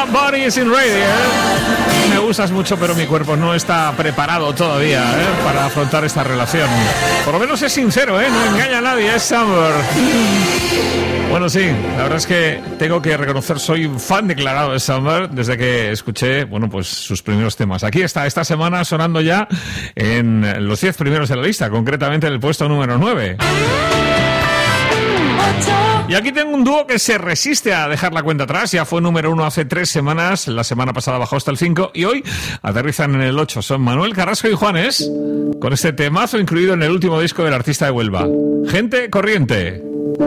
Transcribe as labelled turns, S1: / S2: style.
S1: Somebody's in Radio. Me gustas mucho, pero mi cuerpo no está preparado todavía para afrontar esta relación. Por lo menos es sincero, no engaña a nadie, es Summer. Bueno, sí, la verdad es que tengo que reconocer, soy un fan declarado de Summer desde que escuché, pues sus primeros temas. Aquí está, esta semana sonando ya en los 10 primeros de la lista, concretamente en el puesto número 9. Y aquí tengo un dúo que se resiste a dejar la cuenta atrás. Ya fue número 1 hace 3 semanas. La semana pasada bajó hasta el 5 y hoy aterrizan en el 8. Son Manuel Carrasco y Juanes, con este temazo incluido en el último disco del artista de Huelva, Gente Corriente.